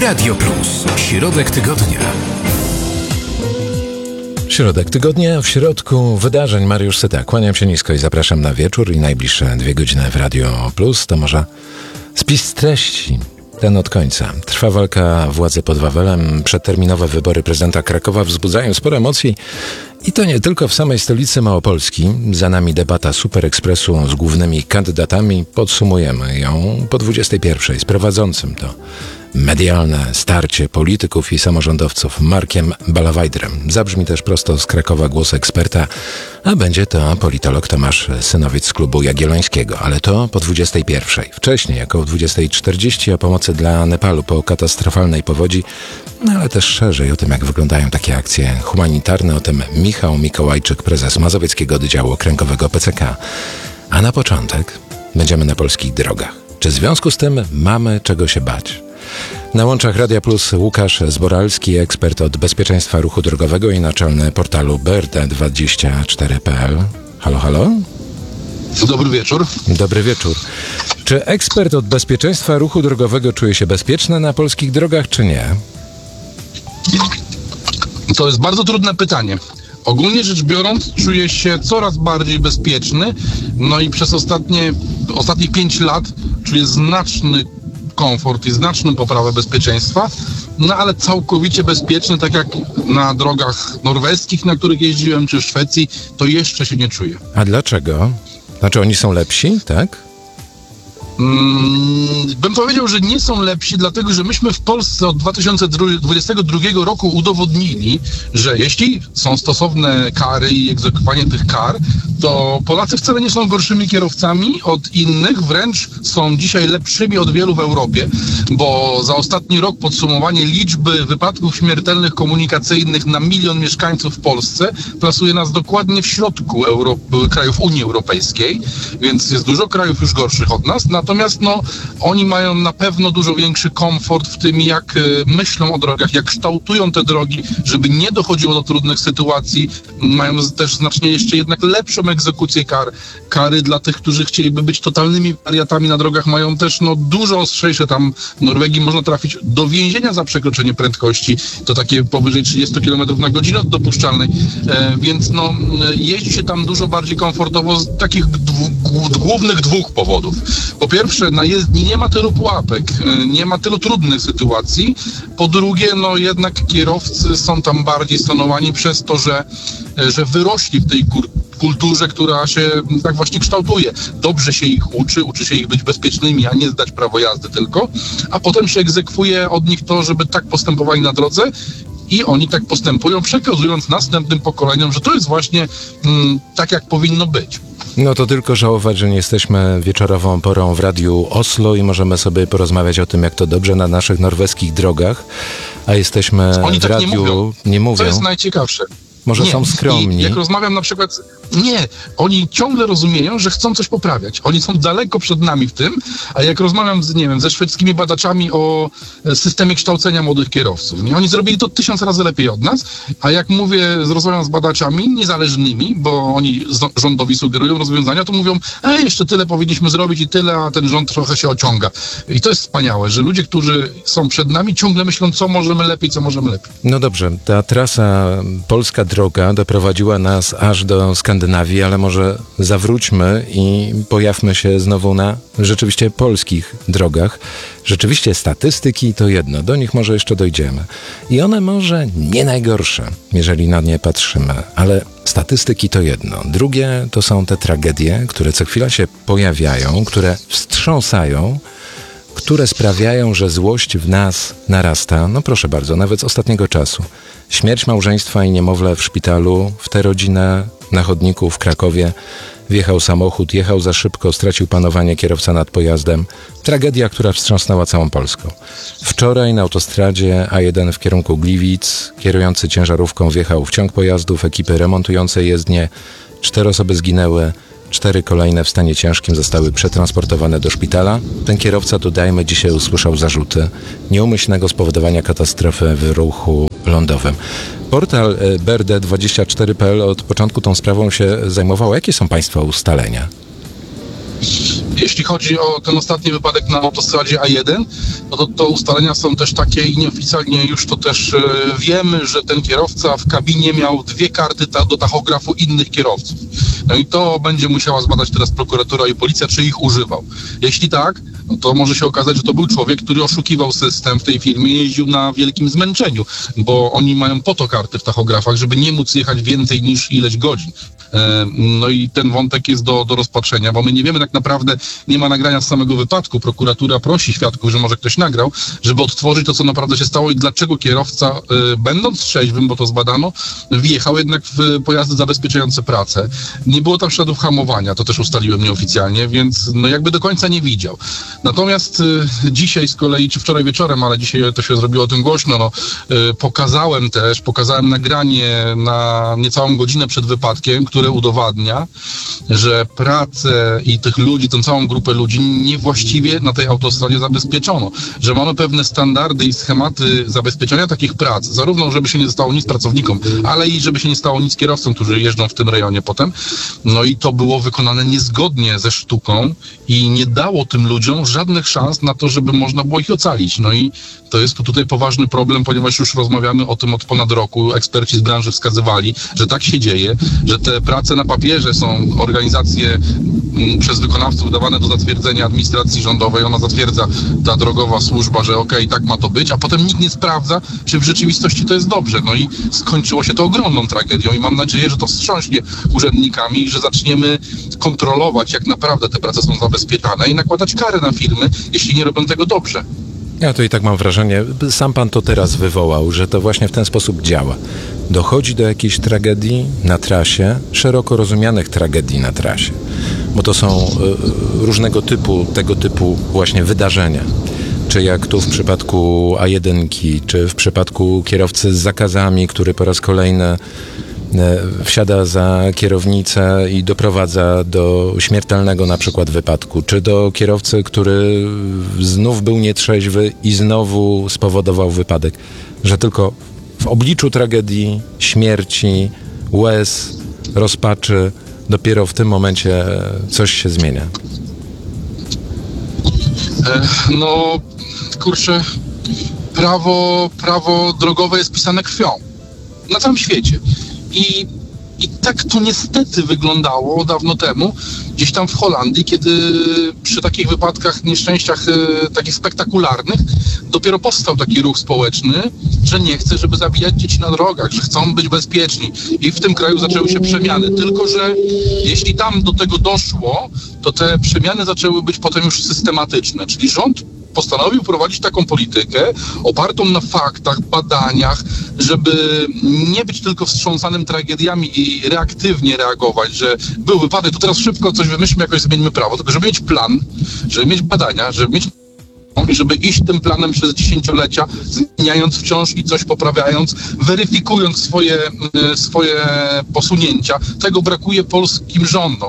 Radio Plus. Środek tygodnia. Środek tygodnia, w środku wydarzeń. Mariusz Syta. Kłaniam się nisko i zapraszam na wieczór i najbliższe 2 godziny w Radio Plus. To może spis treści. Ten od końca. Trwa walka władzy pod Wawelem. Przedterminowe wybory prezydenta Krakowa wzbudzają spore emocji. I to nie tylko w samej stolicy Małopolski. Za nami debata Super Expressu z głównymi kandydatami. Podsumujemy ją po 21:00 z prowadzącym to medialne starcie polityków i samorządowców Markiem Balawajdrem. Zabrzmi też prosto z Krakowa głos eksperta, a będzie to politolog Tomasz Synowiec z klubu Jagiellońskiego. Ale to po 21:00. Wcześniej, około 20:40 o pomocy dla Nepalu po katastrofalnej powodzi, ale też szerzej o tym, jak wyglądają takie akcje humanitarne. O tym Michał Mikołajczyk, prezes Mazowieckiego Oddziału Okręgowego PCK. A na początek będziemy na polskich drogach. Czy w związku z tym mamy czego się bać? Na łączach Radia Plus Łukasz Zboralski, ekspert od bezpieczeństwa ruchu drogowego i naczelny portalu BRD24.pl. Halo, halo? Dobry wieczór. Dobry wieczór. Czy ekspert od bezpieczeństwa ruchu drogowego czuje się bezpieczny na polskich drogach, czy nie? To jest bardzo trudne pytanie. Ogólnie rzecz biorąc, czuję się coraz bardziej bezpieczny, no i przez ostatnich 5 lat czuję znaczny komfort i znaczną poprawę bezpieczeństwa, no ale całkowicie bezpieczny, tak jak na drogach norweskich, na których jeździłem, czy w Szwecji, to jeszcze się nie czuję. A dlaczego? Znaczy oni są lepsi, tak? Bym powiedział, że nie są lepsi, dlatego że myśmy w Polsce od 2022 roku udowodnili, że jeśli są stosowne kary i egzekwowanie tych kar, to Polacy wcale nie są gorszymi kierowcami od innych, wręcz są dzisiaj lepszymi od wielu w Europie, bo za ostatni rok podsumowanie liczby wypadków śmiertelnych komunikacyjnych na 1 milion mieszkańców w Polsce plasuje nas dokładnie w środku krajów Unii Europejskiej, więc jest dużo krajów już gorszych od nas. Natomiast oni mają na pewno dużo większy komfort w tym, jak myślą o drogach, jak kształtują te drogi, żeby nie dochodziło do trudnych sytuacji. Mają też znacznie jeszcze jednak lepszą egzekucję kar. Kary dla tych, którzy chcieliby być totalnymi wariatami na drogach, mają też dużo ostrzejsze. Tam w Norwegii można trafić do więzienia za przekroczenie prędkości. To takie powyżej 30 km na godzinę od dopuszczalnej. Więc jeździ się tam dużo bardziej komfortowo z takich głównych 2 powodów. Po pierwsze, na jezdni nie ma tylu pułapek, nie ma tylu trudnych sytuacji. Po drugie, jednak kierowcy są tam bardziej stonowani przez to, że wyrośli w tej kulturze, która się tak właśnie kształtuje. Dobrze się ich uczy się ich być bezpiecznymi, a nie zdać prawo jazdy tylko, a potem się egzekwuje od nich to, żeby tak postępowali na drodze i oni tak postępują, przekazując następnym pokoleniom, że to jest właśnie tak, jak powinno być. No to tylko żałować, że nie jesteśmy wieczorową porą w Radiu Oslo i możemy sobie porozmawiać o tym, jak to dobrze na naszych norweskich drogach, a jesteśmy oni w tak radiu... Nie mówią. To jest najciekawsze. Może nie. są skromni. I jak rozmawiam na przykład... Nie, oni ciągle rozumieją, że chcą coś poprawiać. Oni są daleko przed nami w tym, a jak rozmawiam ze szwedzkimi badaczami o systemie kształcenia młodych kierowców, oni zrobili to 1000 razy lepiej od nas, a jak rozmawiam z badaczami niezależnymi, bo oni rządowi sugerują rozwiązania, to mówią, jeszcze tyle powinniśmy zrobić i tyle, a ten rząd trochę się ociąga. I to jest wspaniałe, że ludzie, którzy są przed nami, ciągle myślą, co możemy lepiej. No dobrze, ta trasa polska droga doprowadziła nas aż do Skandynawii, ale może zawróćmy i pojawmy się znowu na rzeczywiście polskich drogach. Rzeczywiście statystyki to jedno, do nich może jeszcze dojdziemy. I one może nie najgorsze, jeżeli na nie patrzymy, ale statystyki to jedno. Drugie to są te tragedie, które co chwila się pojawiają, które wstrząsają, które sprawiają, że złość w nas narasta. No proszę bardzo, nawet z ostatniego czasu. Śmierć małżeństwa i niemowlę w szpitalu, w tę rodzinę na chodniku w Krakowie wjechał samochód, jechał za szybko, stracił panowanie kierowca nad pojazdem. Tragedia, która wstrząsnęła całą Polską. Wczoraj na autostradzie A1 w kierunku Gliwic kierujący ciężarówką wjechał w ciąg pojazdów ekipy remontującej jezdnię. 4 osoby zginęły, 4 kolejne w stanie ciężkim zostały przetransportowane do szpitala. Ten kierowca, dodajmy, dzisiaj usłyszał zarzuty nieumyślnego spowodowania katastrofy w ruchu lądowym. Portal BRD24.pl od początku tą sprawą się zajmował. Jakie są Państwa ustalenia? Jeśli chodzi o ten ostatni wypadek na autostradzie A1, no to ustalenia są też takie i nieoficjalnie już to też wiemy, że ten kierowca w kabinie miał 2 karty do tachografu innych kierowców. No i to będzie musiała zbadać teraz prokuratura i policja, czy ich używał. Jeśli tak, no to może się okazać, że to był człowiek, który oszukiwał system w tej firmie, jeździł na wielkim zmęczeniu, bo oni mają po to karty w tachografach, żeby nie móc jechać więcej niż ileś godzin. No i ten wątek jest do rozpatrzenia, bo my nie wiemy tak naprawdę, nie ma nagrania z samego wypadku. Prokuratura prosi świadków, że może ktoś nagrał, żeby odtworzyć to, co naprawdę się stało i dlaczego kierowca, będąc trzeźwym, bo to zbadano, wjechał jednak w pojazdy zabezpieczające pracę. Nie było tam śladów hamowania, to też ustaliłem nieoficjalnie, więc no jakby do końca nie widział. Natomiast dzisiaj z kolei, czy wczoraj wieczorem, ale dzisiaj to się zrobiło o tym głośno, pokazałem nagranie na niecałą godzinę przed wypadkiem, które udowadnia, że pracę i tych ludzi, tę całą grupę ludzi niewłaściwie na tej autostradzie zabezpieczono. Że mamy pewne standardy i schematy zabezpieczenia takich prac, zarówno żeby się nie stało nic pracownikom, ale i żeby się nie stało nic kierowcom, którzy jeżdżą w tym rejonie potem. No i to było wykonane niezgodnie ze sztuką i nie dało tym ludziom żadnych szans na to, żeby można było ich ocalić. No i to jest tutaj poważny problem, ponieważ już rozmawiamy o tym od ponad roku. Eksperci z branży wskazywali, że tak się dzieje, że te prace na papierze są organizacje przez wykonawców dawane do zatwierdzenia administracji rządowej. Ona zatwierdza, ta drogowa służba, że okej, tak ma to być, a potem nikt nie sprawdza, czy w rzeczywistości to jest dobrze. No i skończyło się to ogromną tragedią i mam nadzieję, że to wstrząśnie urzędnikami i że zaczniemy kontrolować, jak naprawdę te prace są zabezpieczane i nakładać kary na firmy, jeśli nie robią tego dobrze. Ja to i tak mam wrażenie, sam pan to teraz wywołał, że to właśnie w ten sposób działa. Dochodzi do jakiejś tragedii na trasie, szeroko rozumianych tragedii na trasie, bo to są tego typu właśnie wydarzenia. Czy jak tu w przypadku A1, czy w przypadku kierowcy z zakazami, który po raz kolejny wsiada za kierownicę i doprowadza do śmiertelnego na przykład wypadku, czy do kierowcy, który znów był nietrzeźwy i znowu spowodował wypadek, że tylko w obliczu tragedii, śmierci, łez, rozpaczy dopiero w tym momencie coś się zmienia. No, kurczę, prawo drogowe jest pisane krwią. Na całym świecie. I tak to niestety wyglądało dawno temu, gdzieś tam w Holandii, kiedy przy takich wypadkach, nieszczęściach takich spektakularnych, dopiero powstał taki ruch społeczny, że nie chce, żeby zabijać dzieci na drogach, że chcą być bezpieczni. I w tym kraju zaczęły się przemiany. Tylko że jeśli tam do tego doszło, to te przemiany zaczęły być potem już systematyczne. Czyli rząd postanowił prowadzić taką politykę opartą na faktach, badaniach, żeby nie być tylko wstrząsanym tragediami i reaktywnie reagować, że był wypadek, to teraz szybko coś wymyślmy, jakoś zmieńmy prawo, tylko żeby mieć plan, żeby mieć badania, żeby iść tym planem przez dziesięciolecia, zmieniając wciąż i coś poprawiając, weryfikując swoje posunięcia. Tego brakuje polskim rządom.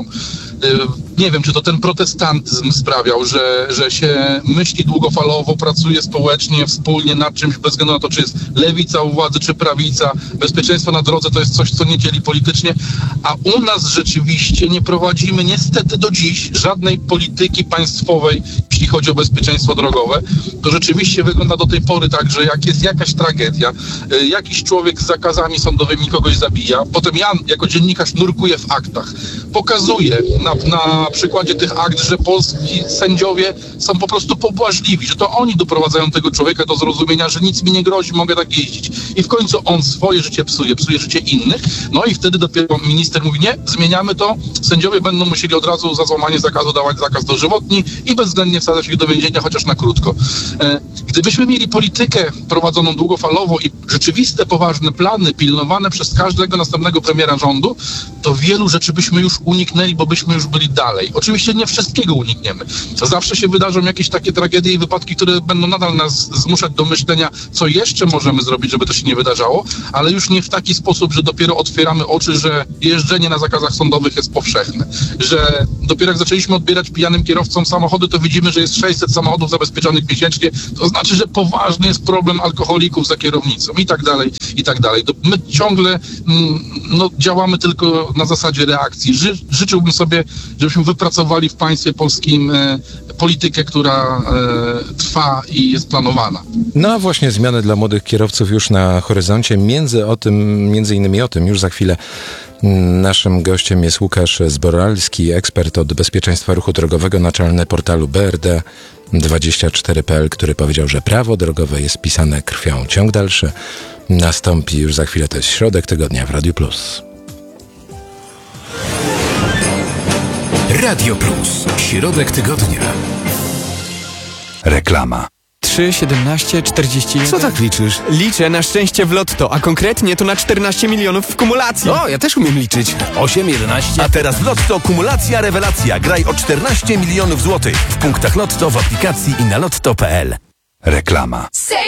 Nie wiem, czy to ten protestantyzm sprawiał, że się myśli długofalowo, pracuje społecznie, wspólnie nad czymś, bez względu na to, czy jest lewica u władzy, czy prawica. Bezpieczeństwo na drodze to jest coś, co nie dzieli politycznie, a u nas rzeczywiście nie prowadzimy niestety do dziś żadnej polityki państwowej, jeśli chodzi o bezpieczeństwo drogowe. To rzeczywiście wygląda do tej pory tak, że jak jest jakaś tragedia, jakiś człowiek z zakazami sądowymi kogoś zabija, potem ja jako dziennikarz nurkuję w aktach, pokazuję na przykładzie tych akt, że polski sędziowie są po prostu pobłażliwi, że to oni doprowadzają tego człowieka do zrozumienia, że nic mi nie grozi, mogę tak jeździć. I w końcu on swoje życie psuje życie innych, no i wtedy dopiero minister mówi, nie, zmieniamy to, sędziowie będą musieli od razu za złamanie zakazu dawać zakaz dożywotni i bezwzględnie wsadzać ich do więzienia, chociaż na krótko. Gdybyśmy mieli politykę prowadzoną długofalowo i rzeczywiste, poważne plany pilnowane przez każdego następnego premiera rządu, to wielu rzeczy byśmy już uniknęli, bo byśmy już byli dalej. Oczywiście nie wszystkiego unikniemy. Zawsze się wydarzą jakieś takie tragedie i wypadki, które będą nadal nas zmuszać do myślenia, co jeszcze możemy zrobić, żeby to się nie wydarzało, ale już nie w taki sposób, że dopiero otwieramy oczy, że jeżdżenie na zakazach sądowych jest powszechne. Że dopiero jak zaczęliśmy odbierać pijanym kierowcom samochody, to widzimy, że jest 600 samochodów zabezpieczonych miesięcznie. To znaczy, znaczy, że poważny jest problem alkoholików za kierownicą i tak dalej, i tak dalej. My ciągle działamy tylko na zasadzie reakcji. Życzyłbym sobie, żebyśmy wypracowali w państwie polskim politykę, która trwa i jest planowana. No a właśnie zmiany dla młodych kierowców już na horyzoncie. Między innymi o tym już za chwilę. Naszym gościem jest Łukasz Zboralski, ekspert od bezpieczeństwa ruchu drogowego, naczelny portalu BRD24.pl, który powiedział, że prawo drogowe jest pisane krwią. Ciąg dalszy nastąpi już za chwilę. To jest Środek Tygodnia w Radiu Plus. Radio Plus. Środek tygodnia. Reklama. 3, 17, 41. Co tak liczysz? Liczę na szczęście w lotto, a konkretnie to na 14 milionów w kumulacji. O, ja też umiem liczyć. 8, 11. A teraz w Lotto kumulacja rewelacja. Graj o 14 milionów złotych w punktach Lotto, w aplikacji i na lotto.pl. Reklama.